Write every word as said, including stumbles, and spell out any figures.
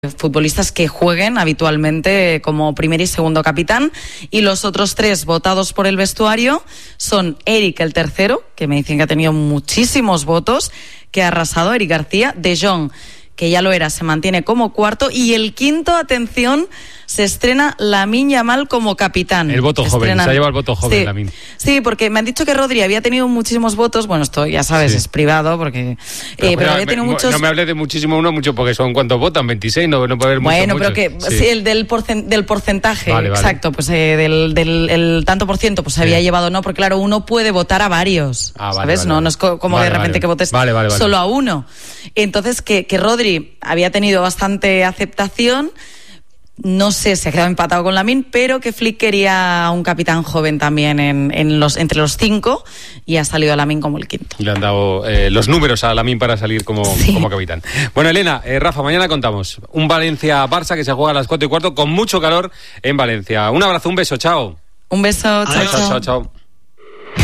futbolistas que jueguen habitualmente como primer y segundo capitán, y los otros tres votados por el vestuario son Eric, el tercero, que me dicen que ha tenido muchísimos votos, que ha arrasado, Eric García. De Jong, que ya lo era, se mantiene como cuarto, y el quinto, atención, se estrena Lamine Yamal como capitán. El voto se joven, estrenan... se ha llevado el voto joven, sí. Lamine. Sí, porque me han dicho que Rodri había tenido muchísimos votos. Bueno, esto ya sabes, sí. es privado, porque pero, eh, pero había tenido me, muchos... No me hables de muchísimo uno, mucho, porque son ¿cuántos votan? veintiséis, no, no puede haber muchos. Bueno, muchos, pero que sí. sí, el del, porcent, del porcentaje, vale, vale. exacto, pues eh, del, del el tanto por ciento, pues se había sí. llevado, no, porque claro, uno puede votar a varios, ah, vale, ¿sabes? Vale, no, vale. no es co- como vale, de repente vale. que votes vale, vale, vale. solo a uno. Entonces, que, que Rodri había tenido bastante aceptación. No sé, se ha quedado empatado con Lamine, pero que Flick quería un capitán joven también en, en los, entre los cinco, y ha salido Lamine como el quinto. Y le han dado eh, los números a Lamine para salir como, sí. como capitán. Bueno, Elena, eh, Rafa, mañana contamos un Valencia-Barça que se juega a las cuatro y cuarto con mucho calor en Valencia. Un abrazo, un beso, chao. Un beso, chao, chao, chao, chao. chao.